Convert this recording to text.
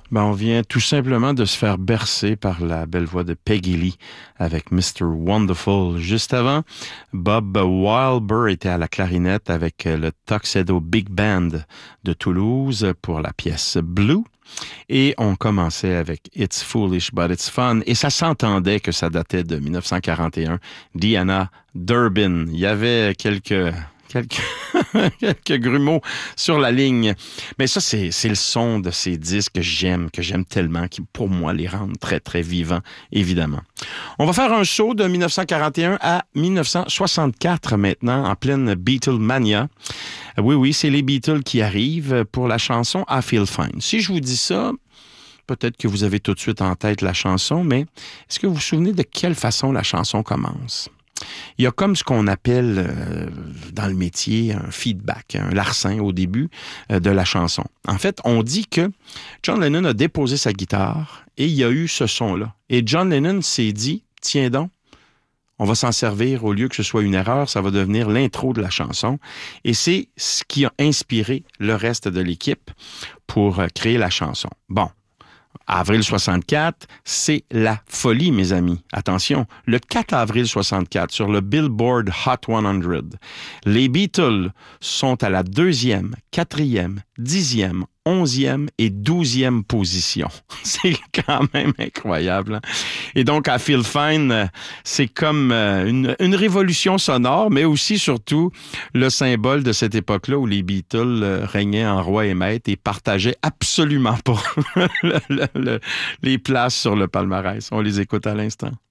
Ben, on vient tout simplement de se faire bercer par la belle voix de Peggy Lee avec Mr. Wonderful. Juste avant, Bob Wilber était à la clarinette avec le Tuxedo Big Band de Toulouse pour la pièce Blue. Et on commençait avec It's Foolish But It's Fun. Et ça s'entendait que ça datait de 1941. Diana Durbin. Il y avait quelques quelques grumeaux sur la ligne. Mais ça, c'est le son de ces disques que j'aime tellement, qui, pour moi, les rendent très, très vivants, évidemment. On va faire un saut de 1941 à 1964 maintenant, en pleine Beatlemania. Oui, c'est les Beatles qui arrivent pour la chanson I Feel Fine. Si je vous dis ça, peut-être que vous avez tout de suite en tête la chanson, mais est-ce que vous vous souvenez de quelle façon la chanson commence? Il y a comme ce qu'on appelle dans le métier un feedback, un larcin au début de la chanson. En fait, on dit que John Lennon a déposé sa guitare et il y a eu ce son-là. Et John Lennon s'est dit, tiens donc, on va s'en servir au lieu que ce soit une erreur, ça va devenir l'intro de la chanson. Et c'est ce qui a inspiré le reste de l'équipe pour créer la chanson. Bon. Avril 64, c'est la folie, mes amis. Attention, le 4 avril 64, sur le Billboard Hot 100, les Beatles sont à la 2e, 4e, 10e, 11e et 12e position. C'est quand même incroyable. Hein? Et donc, I Feel Fine, c'est comme une révolution sonore, mais aussi, surtout, le symbole de cette époque-là où les Beatles régnaient en roi et maître et partageaient absolument pas les places sur le palmarès. On les écoute à l'instant.